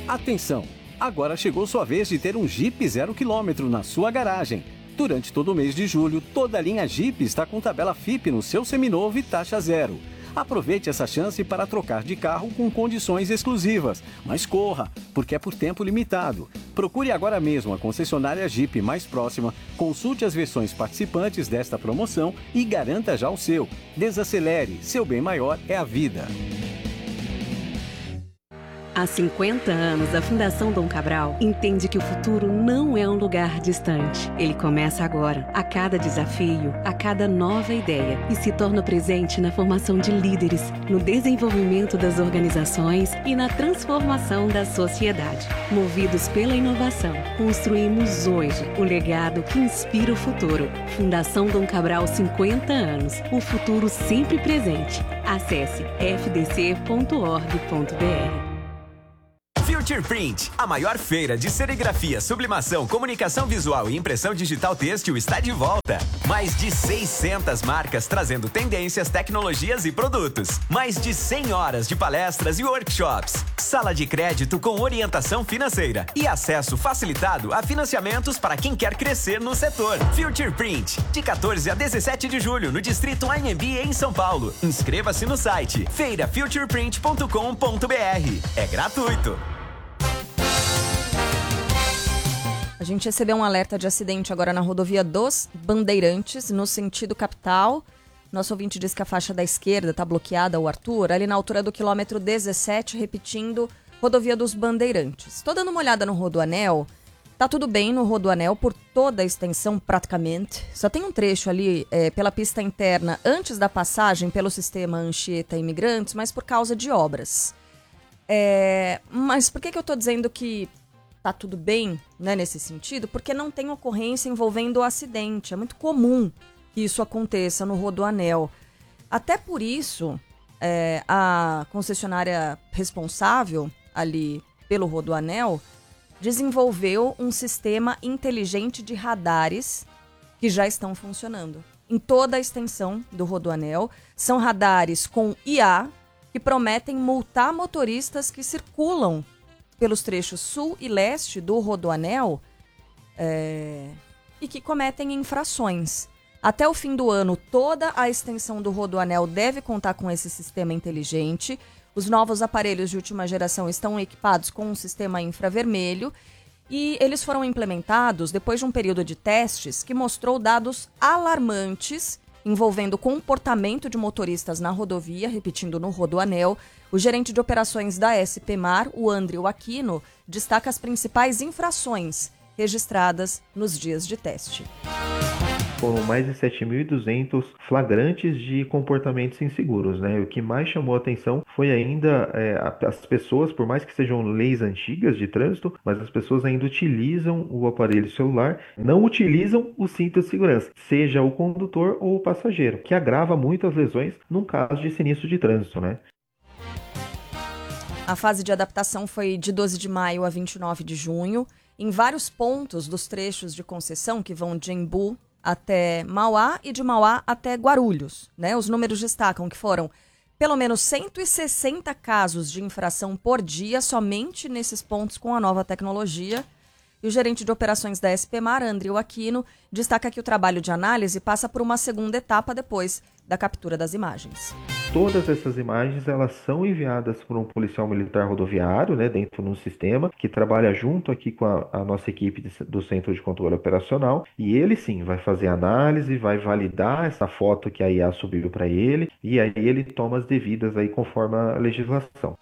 Atenção! Agora chegou sua vez de ter um Jeep 0 km na sua garagem. Durante todo o mês de julho, toda a linha Jeep está com tabela FIP no seu seminovo e taxa zero. Aproveite essa chance para trocar de carro com condições exclusivas. Mas corra, porque é por tempo limitado. Procure agora mesmo a concessionária Jeep mais próxima, consulte as versões participantes desta promoção e garanta já o seu. Desacelere, seu bem maior é a vida. Há 50 anos, a Fundação Dom Cabral entende que o futuro não é um lugar distante. Ele começa agora, a cada desafio, a cada nova ideia, e se torna presente na formação de líderes, no desenvolvimento das organizações e na transformação da sociedade. Movidos pela inovação, construímos hoje o legado que inspira o futuro. Fundação Dom Cabral, 50 anos. O futuro sempre presente. Acesse fdc.org.br. Future Print, a maior feira de serigrafia, sublimação, comunicação visual e impressão digital têxtil está de volta. Mais de 600 marcas trazendo tendências, tecnologias e produtos. Mais de 100 horas de palestras e workshops. Sala de crédito com orientação financeira e acesso facilitado a financiamentos para quem quer crescer no setor. Future Print, de 14 a 17 de julho no Distrito AMB em São Paulo. Inscreva-se no site feirafutureprint.com.br. É gratuito. A gente recebeu um alerta de acidente agora na rodovia dos Bandeirantes, no sentido capital. Nosso ouvinte disse que a faixa da esquerda está bloqueada, o Arthur, ali na altura do quilômetro 17, repetindo, rodovia dos Bandeirantes. Estou dando uma olhada no Rodoanel, tá tudo bem no Rodoanel por toda a extensão praticamente. Só tem um trecho ali pela pista interna antes da passagem pelo sistema Anchieta Imigrantes, mas por causa de obras. Mas por que eu estou dizendo que tá tudo bem, né, nesse sentido? Porque não tem ocorrência envolvendo o acidente. É muito comum que isso aconteça no Rodoanel. Até por isso, a concessionária responsável ali pelo Rodoanel desenvolveu um sistema inteligente de radares que já estão funcionando em toda a extensão do Rodoanel. São radares com IA que prometem multar motoristas que circulam pelos trechos sul e leste do Rodoanel e que cometem infrações. Até o fim do ano, toda a extensão do Rodoanel deve contar com esse sistema inteligente. Os novos aparelhos de última geração estão equipados com um sistema infravermelho e eles foram implementados depois de um período de testes que mostrou dados alarmantes envolvendo o comportamento de motoristas na rodovia, repetindo, no Rodoanel. O gerente de operações da SPMar, o Andrew Aquino, destaca as principais infrações registradas nos dias de teste. Foram mais de 7.200 flagrantes de comportamentos inseguros, né? O que mais chamou a atenção foi ainda as pessoas, por mais que sejam leis antigas de trânsito, mas as pessoas ainda utilizam o aparelho celular, não utilizam o cinto de segurança, seja o condutor ou o passageiro, que agrava muito as lesões num caso de sinistro de trânsito, né? A fase de adaptação foi de 12 de maio a 29 de junho. Em vários pontos dos trechos de concessão que vão de Embu até Mauá e de Mauá até Guarulhos, né? Os números destacam que foram pelo menos 160 casos de infração por dia somente nesses pontos com a nova tecnologia. E o gerente de operações da SPMar, Andrew Aquino, destaca que o trabalho de análise passa por uma segunda etapa depois da captura das imagens. Todas essas imagens, elas são enviadas por um policial militar rodoviário, né, dentro de um sistema que trabalha junto aqui com a nossa equipe do Centro de Controle Operacional, e ele sim vai fazer análise, vai validar essa foto que a IA subiu para ele, e aí ele toma as devidas aí conforme a legislação.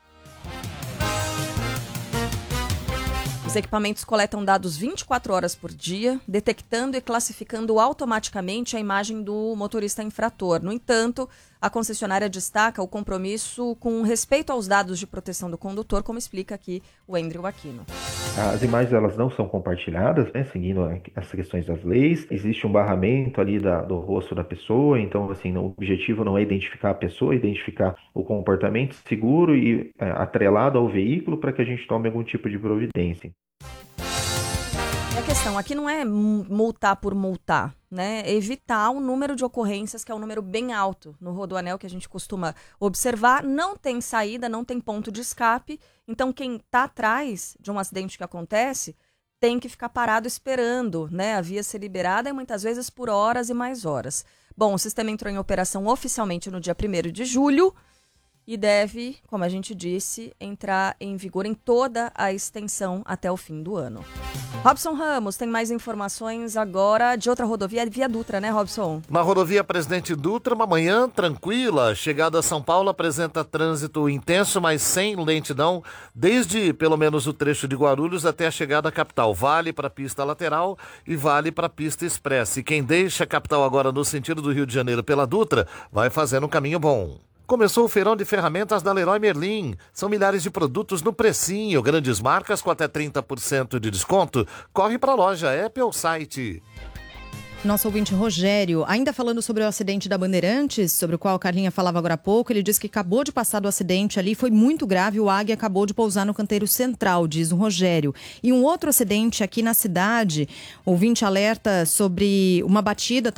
Os equipamentos coletam dados 24 horas por dia, detectando e classificando automaticamente a imagem do motorista infrator. No entanto, a concessionária destaca o compromisso com respeito aos dados de proteção do condutor, como explica aqui o Andrew Aquino. As imagens, elas não são compartilhadas, né, seguindo as questões das leis. Existe um barramento ali do rosto da pessoa, então assim, o objetivo não é identificar a pessoa, é identificar o comportamento seguro e atrelado ao veículo para que a gente tome algum tipo de providência. E a questão aqui não é multar por multar, né? Evitar o número de ocorrências, que é um número bem alto no Rodoanel, que a gente costuma observar. Não tem saída, não tem ponto de escape. Então, quem está atrás de um acidente que acontece tem que ficar parado esperando, né? A via ser liberada e muitas vezes por horas e mais horas. Bom, o sistema entrou em operação oficialmente no dia 1º de julho e deve, como a gente disse, entrar em vigor em toda a extensão até o fim do ano. Robson Ramos tem mais informações agora de outra rodovia, Via Dutra, né, Robson? Na rodovia Presidente Dutra, uma manhã tranquila. Chegada a São Paulo apresenta trânsito intenso, mas sem lentidão, desde pelo menos o trecho de Guarulhos até a chegada à capital. Vale para a pista lateral e vale para a pista expressa. E quem deixa a capital agora no sentido do Rio de Janeiro pela Dutra, vai fazendo um caminho bom. Começou o feirão de ferramentas da Leroy Merlin. São milhares de produtos no precinho, grandes marcas com até 30% de desconto. Corre para a loja, app ou site. Nosso ouvinte Rogério, ainda falando sobre o acidente da Bandeirantes, sobre o qual a Carlinha falava agora há pouco, ele disse que acabou de passar do acidente ali, foi muito grave, o Águia acabou de pousar no canteiro central, diz o Rogério. E um outro acidente aqui na cidade, ouvinte alerta sobre uma batida